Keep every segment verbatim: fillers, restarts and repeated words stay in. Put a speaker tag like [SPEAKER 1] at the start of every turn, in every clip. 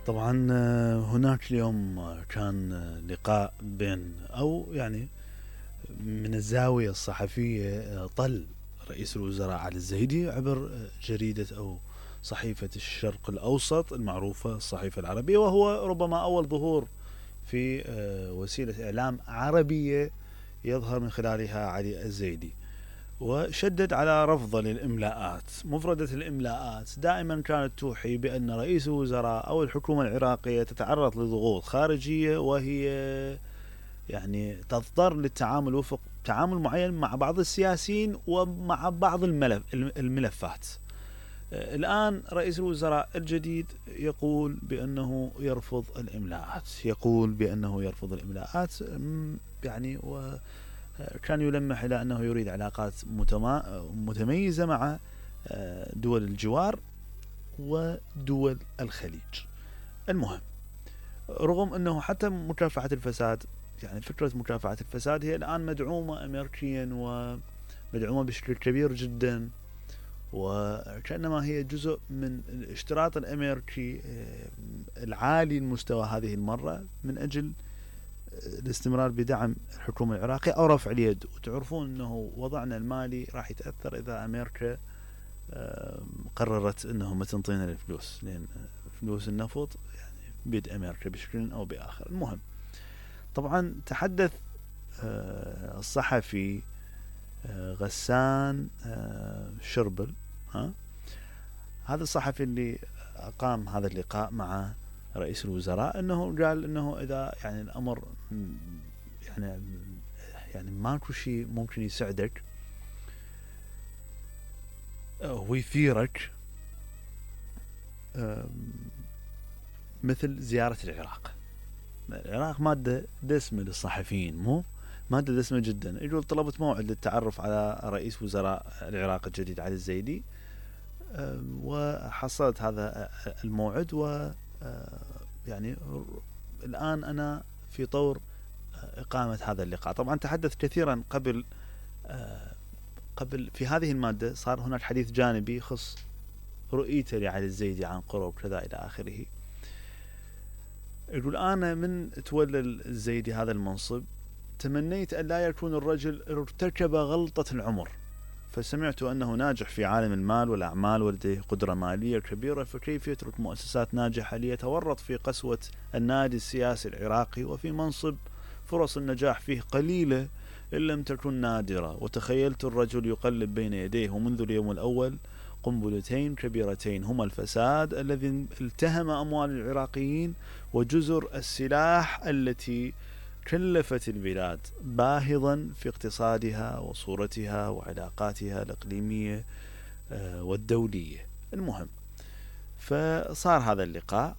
[SPEAKER 1] طبعا هناك اليوم كان لقاء بين أو يعني من الزاوية الصحفية طل رئيس الوزراء علي الزيدي عبر جريدة أو صحيفة الشرق الأوسط المعروفة الصحيفة العربية، وهو ربما أول ظهور في وسيلة إعلام عربية يظهر من خلالها علي الزيدي، وشدد على رفض للإملاءات. مفردة الإملاءات دائما كانت توحي بأن رئيس الوزراء أو الحكومة العراقية تتعرض لضغوط خارجية، وهي يعني تضطر للتعامل وفق تعامل معين مع بعض السياسيين ومع بعض الملف الملفات. الآن رئيس الوزراء الجديد يقول بأنه يرفض الإملاءات يقول بأنه يرفض الإملاءات يعني و كان يلمح إلى أنه يريد علاقات متميزة مع دول الجوار ودول الخليج. المهم، رغم أنه حتى مكافحة الفساد، يعني فكرة مكافحة الفساد هي الآن مدعومة أمريكيا ومدعومة بشكل كبير جدا، وكأنما هي جزء من الاشتراط الأمريكي العالي المستوى هذه المرة من أجل الاستمرار بدعم الحكومة العراقية أو رفع اليد. وتعرفون أنه وضعنا المالي راح يتأثر إذا أمريكا قررت أنه ما تنطينا الفلوس، لأن فلوس النفط يعني بيد أمريكا بشكل أو بآخر. المهم، طبعا تحدث الصحفي غسان شربل، ها هذا الصحفي اللي أقام هذا اللقاء مع رئيس الوزراء، انه قال انه اذا يعني الامر يعني يعني ماكو شيء ممكن يسعدك ويثيرك مثل زيارة العراق. العراق مادة دسمة للصحفيين، مو مادة دسمة جدا. يقول طلبت موعد للتعرف على رئيس وزراء العراق الجديد علي الزيدي، وحصلت هذا الموعد، و يعني الآن أنا في طور إقامة هذا اللقاء. طبعا تحدث كثيرا قبل قبل في هذه المادة، صار هناك حديث جانبي يخص رؤيته لعلي الزيدي عن قرب كذا إلى آخره. يقول أنا من تولى الزيدي هذا المنصب تمنيت أن لا يكون الرجل ارتكب غلطة العمر، فسمعت أنه ناجح في عالم المال والأعمال ولديه قدرة مالية كبيرة، فكيف يترك مؤسسات ناجحة ليتورط في قسوة النادي السياسي العراقي وفي منصب فرص النجاح فيه قليلة إن لم تكن نادرة. وتخيلت الرجل يقلب بين يديه منذ اليوم الأول قنبلتين كبيرتين، هما الفساد الذي التهم أموال العراقيين وجزر السلاح التي كلفت البلاد باهظا في اقتصادها وصورتها وعلاقاتها الإقليمية والدولية. المهم، فصار هذا اللقاء،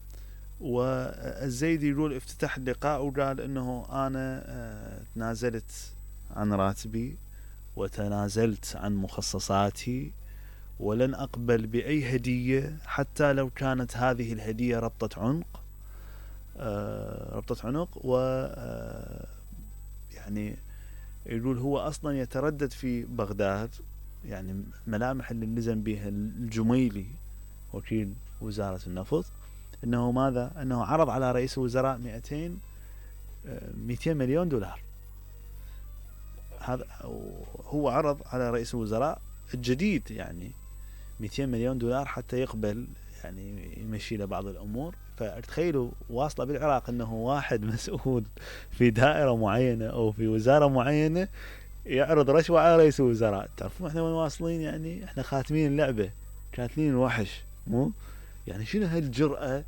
[SPEAKER 1] والزيدي يقول افتتح اللقاء وقال انه انا تنازلت عن راتبي وتنازلت عن مخصصاتي ولن اقبل باي هدية حتى لو كانت هذه الهدية ربطة عنق ربطة عنق و يعني يقول هو أصلا يتردد في بغداد، يعني ملامح اللي لزم بها الجميلي وكيل وزارة النفط، أنه ماذا أنه عرض على رئيس الوزراء مئتين مئتين مليون دولار. هذا هو عرض على رئيس الوزراء الجديد يعني مئتين مليون دولار حتى يقبل يعني يمشي له بعض الأمور. فتخيلوا واصلة بالعراق أنه واحد مسؤول في دائرة معينة أو في وزارة معينة يعرض رشوة على رئيس الوزراء. تعرفون احنا وين واصلين؟ يعني احنا خاتمين اللعبة، كاتلين الوحش، مو يعني شنو هالجرأة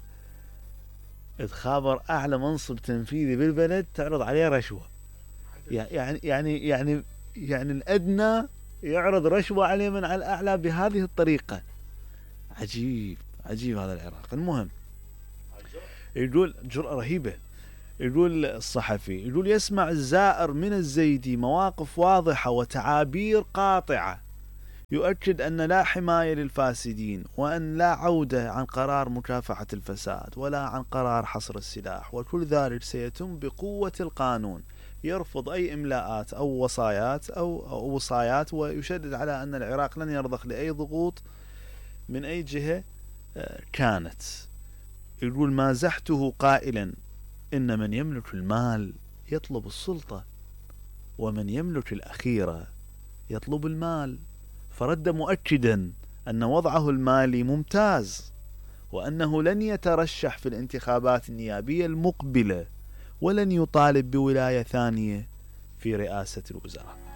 [SPEAKER 1] تخابر أعلى منصب تنفيذي بالبلد تعرض عليه رشوة؟ يعني يعني يعني يعني الأدنى يعرض رشوة عليه من على الأعلى بهذه الطريقة. عجيب عجيب هذا العراق. المهم، يقول جرأة رهيبة. يقول الصحفي يقول يسمع الزائر من الزيدي مواقف واضحة وتعابير قاطعة يؤكد أن لا حماية للفاسدين، وأن لا عودة عن قرار مكافحة الفساد ولا عن قرار حصر السلاح، وكل ذلك سيتم بقوة القانون. يرفض أي إملاءات أو وصايات أو, أو وصايات، ويشدد على أن العراق لن يرضخ لأي ضغوط من أي جهة كانت. يقول مازحته قائلا إن من يملك المال يطلب السلطة، ومن يملك الأخيرة يطلب المال. فرد مؤكدا أن وضعه المالي ممتاز، وأنه لن يترشح في الانتخابات النيابية المقبلة، ولن يطالب بولاية ثانية في رئاسة الوزراء.